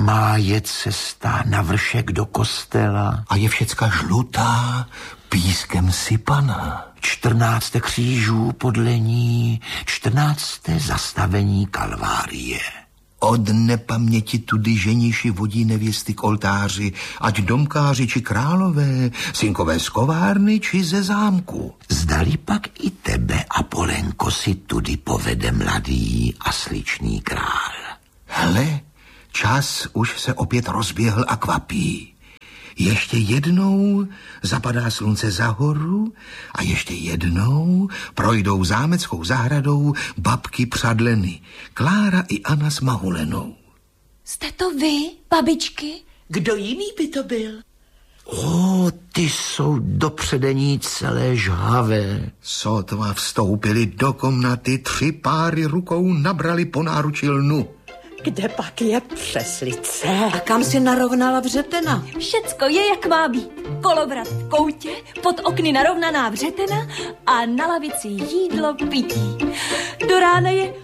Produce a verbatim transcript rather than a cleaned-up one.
má jet cesta na vršek do kostela. A je všecka žlutá, pískem sypaná. Čtrnácté křížů podle ní, čtrnácté zastavení Kalvárie. Od nepaměti tudy ženiši vodí nevěsty k oltáři, ať domkáři či králové, synkové z kovárny či ze zámku. Zdali pak i tebe, Apolenko, si tudy povede mladý a sličný král. Hele, čas už se opět rozběhl a kvapí. Ještě jednou zapadá slunce za horu a ještě jednou projdou zámeckou zahradou babky Přadleny, Klára i Anna s Mahulenou. Jste to vy, babičky? Kdo jiný by to byl? O, ty jsou dopředení celé žhavé. Sotva vstoupili do komnaty, tři páry rukou nabrali po náruči lnu. Kde pak je přeslice? A kam si narovnala vřetena? Všecko je, jak má být. Kolovrat v koutě, pod okny narovnaná vřetena a na lavici jídlo, pití. Do rána je